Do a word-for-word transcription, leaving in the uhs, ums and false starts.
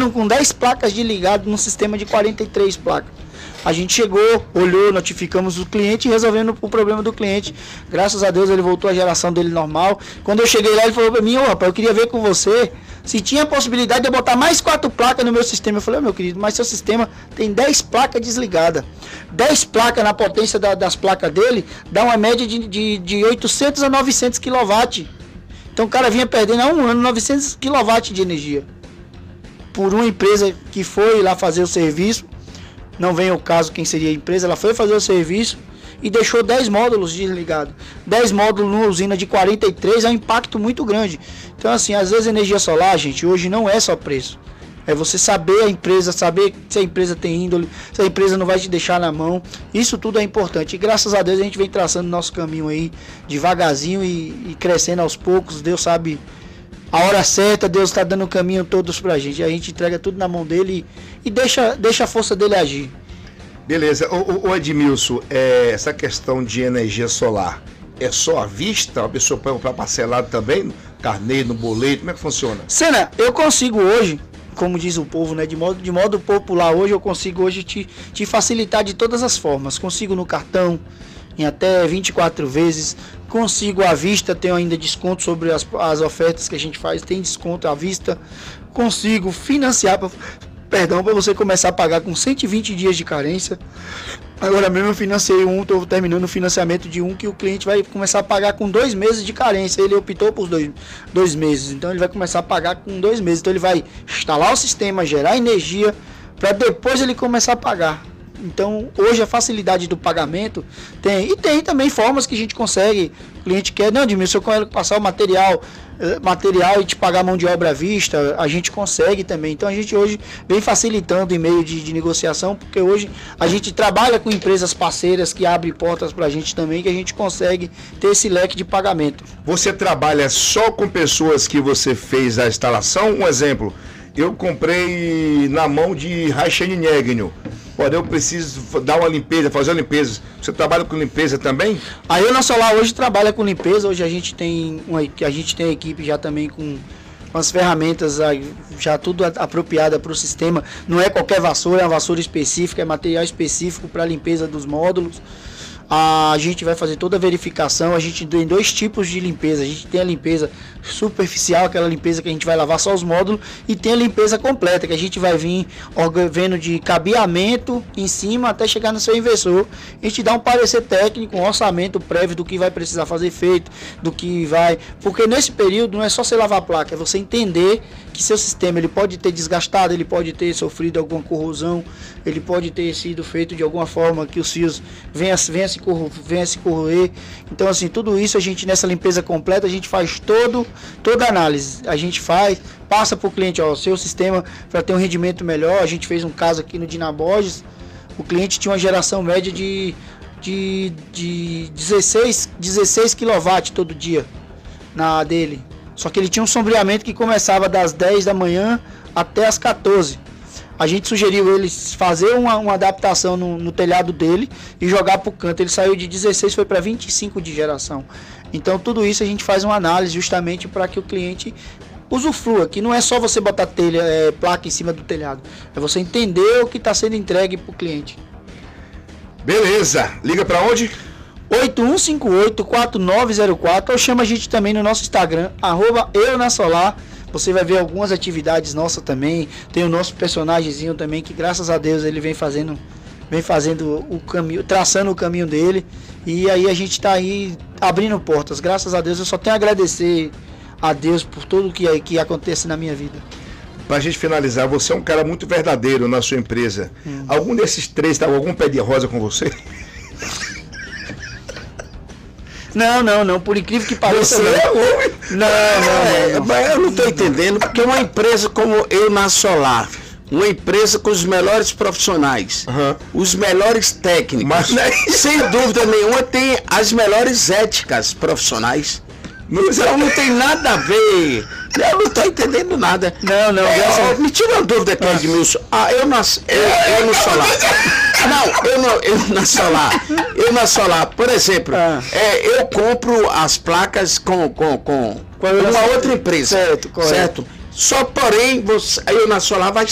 trabalhando com dez placas de ligado num sistema de quarenta e três placas. A gente chegou, olhou, notificamos o cliente e resolvendo o problema do cliente. Graças a Deus ele voltou à geração dele normal. Quando eu cheguei lá, ele falou para mim: ô rapaz, eu queria ver com você se tinha possibilidade de eu botar mais quatro placas no meu sistema. Eu falei: oh, meu querido, mas seu sistema tem dez placas desligadas. dez placas na potência da, das placas dele dá uma média de, de, de oitocentos a novecentos quilowatts. Então o cara vinha perdendo há um ano novecentos quilowatts de energia. Por uma empresa que foi lá fazer o serviço. Não vem o caso quem seria a empresa, ela foi fazer o serviço e deixou dez módulos desligados. dez módulos numa usina de quarenta e três é um impacto muito grande. Então assim, às vezes a energia solar, gente, hoje não é só preço. É você saber a empresa, saber se a empresa tem índole, se a empresa não vai te deixar na mão. Isso tudo é importante. E graças a Deus a gente vem traçando nosso caminho aí devagarzinho e, e crescendo aos poucos. Deus sabe a hora certa, Deus está dando o caminho todos pra gente. A gente entrega tudo na mão dele e, e deixa, deixa a força dele agir. Beleza. O, o Edmilson, é, essa questão de energia solar é só à vista? A pessoa pode comprar parcelado também? Carnê, no boleto? Como é que funciona? Sena, eu consigo hoje, como diz o povo, né, de modo, de modo popular hoje, eu consigo hoje te, te facilitar de todas as formas. Consigo no cartão, em até vinte e quatro vezes. Consigo à vista, tenho ainda desconto sobre as, as ofertas que a gente faz, tem desconto à vista. Consigo financiar, pra, perdão, para você começar a pagar com cento e vinte dias de carência. Agora mesmo eu financei um, estou terminando o financiamento de um que o cliente vai começar a pagar com dois meses de carência. Ele optou por dois, dois meses, então ele vai começar a pagar com dois meses. Então ele vai instalar o sistema, gerar energia, para depois ele começar a pagar. Então, hoje a facilidade do pagamento tem, e tem também formas que a gente consegue, o cliente quer, não, Edmilson, se eu quero passar o material, material e te pagar a mão de obra à vista, a gente consegue também. Então, a gente hoje vem facilitando em meio de, de negociação, porque hoje a gente trabalha com empresas parceiras que abrem portas para a gente também, que a gente consegue ter esse leque de pagamento. Você trabalha só com pessoas que você fez a instalação? Um exemplo, eu comprei na mão de Rachane Negno. Porém, eu preciso dar uma limpeza, fazer uma limpeza. Você trabalha com limpeza também? A Euna Solar hoje trabalha com limpeza. Hoje a gente tem uma, a gente tem equipe já também com, com as ferramentas já tudo apropriada para o sistema. Não é qualquer vassoura, é uma vassoura específica, é material específico para a limpeza dos módulos. A gente vai fazer toda a verificação. A gente tem dois tipos de limpeza. A gente tem a limpeza superficial, aquela limpeza que a gente vai lavar só os módulos, e tem a limpeza completa, que a gente vai vir vendo de cabeamento em cima até chegar no seu inversor. A gente dá um parecer técnico, um orçamento prévio do que vai precisar fazer feito, do que vai... Porque nesse período não é só você lavar a placa, é você entender que seu sistema ele pode ter desgastado, ele pode ter sofrido alguma corrosão, ele pode ter sido feito de alguma forma que os fios venham, venham, se, corro, venham se corroer. Então assim, tudo isso a gente nessa limpeza completa, a gente faz todo, toda a análise. A gente faz, passa para o cliente, ó, o seu sistema para ter um rendimento melhor. A gente fez um caso aqui no Dinaborges, o cliente tinha uma geração média de, de, de dezesseis quilowatts todo dia na dele. Só que ele tinha um sombreamento que começava das dez da manhã até as quatorze. A gente sugeriu ele fazer uma, uma adaptação no, no telhado dele e jogar para o canto. Ele saiu de dezesseis, foi para vinte e cinco de geração. Então tudo isso a gente faz uma análise justamente para que o cliente usufrua, que não é só você botar telha, é, placa em cima do telhado. É você entender o que está sendo entregue para o cliente. Beleza. Liga para onde? oito um cinco oito, quatro nove zero quatro, ou chama a gente também no nosso Instagram, arroba eunasolar. Você vai ver algumas atividades nossas também. Tem o nosso personagemzinho também, que graças a Deus ele vem fazendo, vem fazendo o caminho, traçando o caminho dele. E aí a gente tá aí abrindo portas. Graças a Deus, eu só tenho a agradecer a Deus por tudo que, que acontece na minha vida. Pra gente finalizar, você é um cara muito verdadeiro na sua empresa. Hum. Algum desses três tá com algum pé de rosa com você? Não, não, não, por incrível que pareça. Você não. é homem? Não, não, não, não. É, eu não estou entendendo, porque uma empresa como Euna Solar, uma empresa com os melhores profissionais, uhum. os melhores técnicos, mas, né? sem dúvida nenhuma tem as melhores éticas profissionais. Então não tem nada a ver. Eu não estou entendendo nada. Não, não. É, me tira uma dúvida aqui, Edmilson. Ah, eu nas, eu, eu no solar. Não, eu não, eu na solar. Eu na solar, por exemplo, ah. é, eu compro as placas com, com, com uma outra empresa. Certo, correto. Certo? Só porém, você, eu na solar vai